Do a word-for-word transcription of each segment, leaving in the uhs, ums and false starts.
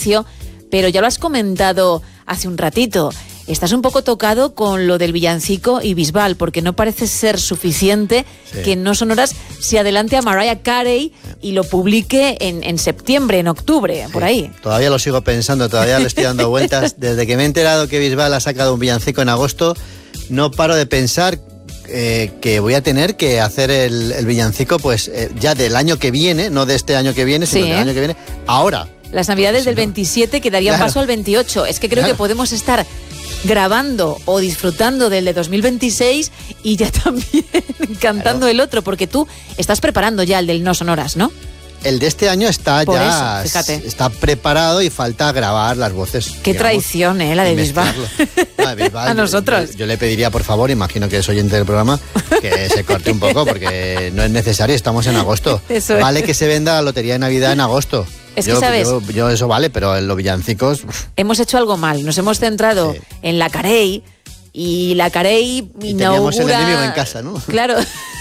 inicio, pero ya lo has comentado hace un ratito. Estás un poco tocado con lo del villancico y Bisbal, porque no parece ser suficiente sí. que No Sonoras se adelante a Mariah Carey y lo publique en, en septiembre, en octubre, sí. por ahí. Todavía lo sigo pensando, todavía le estoy dando vueltas. Desde que me he enterado que Bisbal ha sacado un villancico en agosto, no paro de pensar eh, que voy a tener que hacer el, el villancico pues eh, ya del año que viene, no de este año que viene, sino sí, del ¿eh? año que viene, ahora. Las navidades sí, del veintisiete que darían claro. paso al veintiocho. Es que creo claro. que podemos estar grabando o disfrutando del de dos mil veintiséis y ya también cantando claro. el otro, porque tú estás preparando ya el del No Sonoras, ¿no? El de este año está Por ya eso, fíjate. está preparado y falta grabar las voces. Qué digamos, traición, ¿eh? La de Bisbal. No, de Bisbal. A nosotros. Yo, yo le pediría, por favor, imagino que es oyente del programa, que se corte un poco porque no es necesario, estamos en agosto. Eso vale es. que se venda la lotería de Navidad en agosto. Es que, yo, ¿sabes? Yo, yo eso vale, pero en los villancicos... Hemos hecho algo mal, nos hemos centrado sí. en la Carey y la Carey y inaugura... teníamos el enemigo en casa, ¿no? Claro,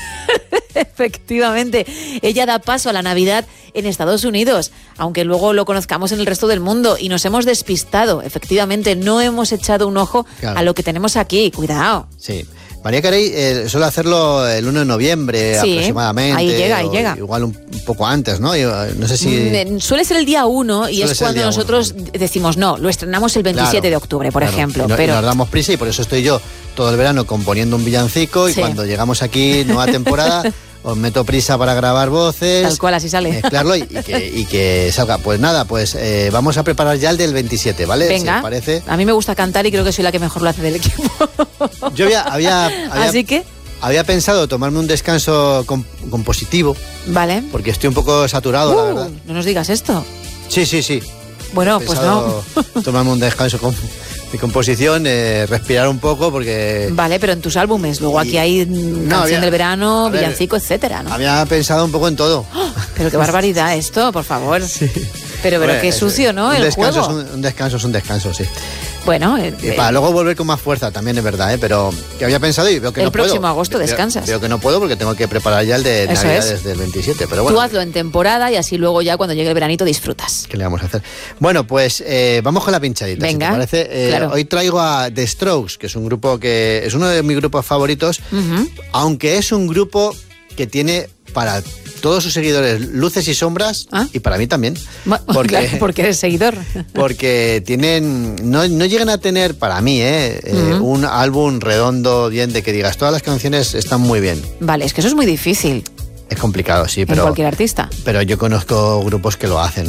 efectivamente. Ella da paso a la Navidad en Estados Unidos, aunque luego lo conozcamos en el resto del mundo, y nos hemos despistado. Efectivamente, no hemos echado un ojo claro. a lo que tenemos aquí. Cuidado. Sí. Mariah Carey eh, suele hacerlo el uno de noviembre sí, aproximadamente. Ahí llega, ahí llega. Igual un poco antes, ¿no? Yo, no sé si... Suele ser el día uno y suele es cuando nosotros uno. decimos no, lo estrenamos el veintisiete claro, de octubre, por claro. ejemplo. Y no, pero... y nos damos prisa y por eso estoy yo todo el verano componiendo un villancico y sí. cuando llegamos aquí, nueva temporada... Os meto prisa para grabar voces. Tal cual, así sale. Mezclarlo y, y, que, y que salga. Pues nada, pues eh, vamos a preparar ya el del veintisiete, ¿vale? Venga, ¿Si os parece? A mí me gusta cantar y creo que soy la que mejor lo hace del equipo. Yo había... había, había ¿Así que? Había pensado tomarme un descanso comp- compositivo. Vale. Porque estoy un poco saturado, uh, la verdad. No nos digas esto. Sí, sí, sí. Bueno, pues no. Tomarme un descanso con... de composición, eh, respirar un poco porque... Vale, pero en tus álbumes, luego aquí hay no, Canción había, del Verano, ver, Villancico, etcétera, ¿no? Había pensado un poco en todo. ¡Oh! Pero qué barbaridad esto, por favor. Sí. Pero, pero bueno, qué sucio, ¿no? Un el descanso juego. Es un, un descanso es un descanso, sí. Bueno... Eh, y para eh, luego volver con más fuerza también, es verdad, ¿eh? Pero que había pensado y veo que el no puedo. El próximo agosto veo, descansas. Veo que no puedo porque tengo que preparar ya el de Eso Navidad es. desde el veintisiete, pero bueno. Tú hazlo en temporada y así luego ya cuando llegue el veranito disfrutas. ¿Qué le vamos a hacer? Bueno, pues eh, vamos con la pinchadita, Venga, si te parece. Eh, claro. Hoy traigo a The Strokes, que es un grupo que es uno de mis grupos favoritos, uh-huh. aunque es un grupo que tiene para todos sus seguidores luces y sombras, ¿ah? Y para mí también. Porque, claro, porque eres seguidor. Porque tienen, no, no llegan a tener, para mí, eh, uh-huh. eh, un álbum redondo, bien, de que digas, todas las canciones están muy bien. Vale, es que eso es muy difícil. Es complicado, sí, pero... En cualquier artista. Pero yo conozco grupos que lo hacen.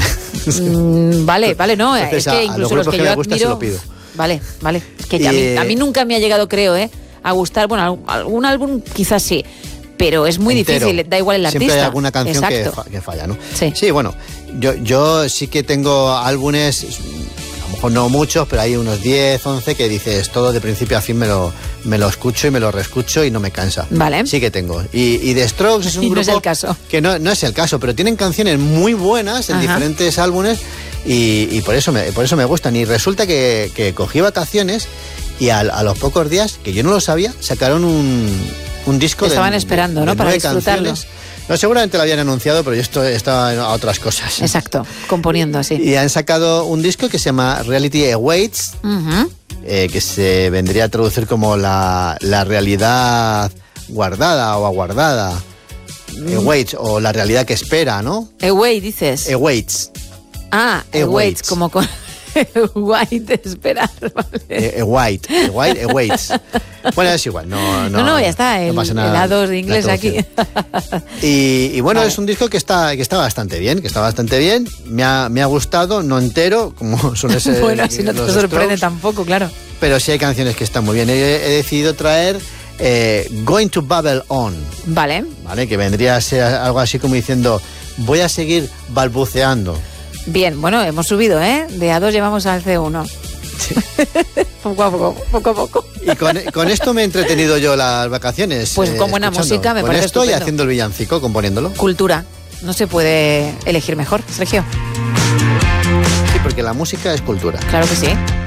mm, vale, vale, no, Entonces, es que incluso a los, los que, que yo me gusta, admiro... se lo pido. Vale, vale. Que y... a, mí, a mí nunca me ha llegado, creo, eh, a gustar, bueno, algún álbum quizás sí, pero es muy entero. difícil, da igual el artista. Siempre hay alguna canción que, fa- que falla, ¿no? Sí. Sí, bueno, yo, yo sí que tengo álbumes, a lo mejor no muchos, pero hay unos diez, once que dices, todo de principio a fin me lo, me lo escucho y me lo reescucho y no me cansa. Vale. Sí que tengo. Y, y The Strokes es un y grupo... no es el caso. Que no, no es el caso, pero tienen canciones muy buenas en Ajá. diferentes álbumes y, y por, eso me, por eso me gustan. Y resulta que, que cogí vacaciones y a, a los pocos días, que yo no lo sabía, sacaron un... un disco estaban de, esperando, de, ¿no? de Para nueve disfrutarlo. Canciones. No, seguramente lo habían anunciado, pero yo esto, estaba a otras cosas. Exacto, componiendo así. Y han sacado un disco que se llama Reality Awaits, uh-huh. eh, que se vendría a traducir como la, la realidad guardada o aguardada. Mm. Awaits, o la realidad que espera, ¿no? Await, dices. Awaits. Ah, awaits, como con... White, esperar, vale. Eh, white, eh, white, eh, waits. Bueno, es igual, no, no, no, no ya está, el, no pasa nada, el A dos de inglés aquí. Y, y bueno, vale. es un disco que está, que está bastante bien, que está bastante bien. Me ha, me ha gustado, no entero, como suele ser. Bueno, así no te sorprende Strokes, tampoco, claro. Pero sí hay canciones que están muy bien. He, he decidido traer eh, Going to Babble On. Vale. Vale, que vendría a ser algo así como diciendo, voy a seguir balbuceando. Bien, bueno, hemos subido, ¿eh? De A dos llevamos al C uno. Sí. poco a poco, poco a poco. Y con, con esto me he entretenido yo las vacaciones. Pues con buena escuchando. música me con parece esto estupendo. Y haciendo el villancico, componiéndolo. Cultura. No se puede elegir mejor, Sergio. Sí, porque la música es cultura. Claro que sí.